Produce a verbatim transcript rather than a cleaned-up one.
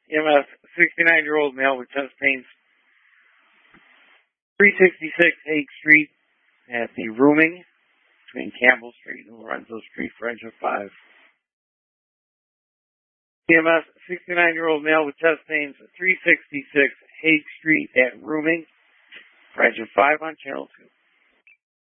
E M S, sixty-nine-year-old male with chest pains, three sixty-six Hague Street at the Rooming between Campbell Street and Lorenzo Street, Frederick five. E M S, sixty-nine-year-old male with chest pains, three sixty-six Hague Street at Rooming, Frederick five on Channel two.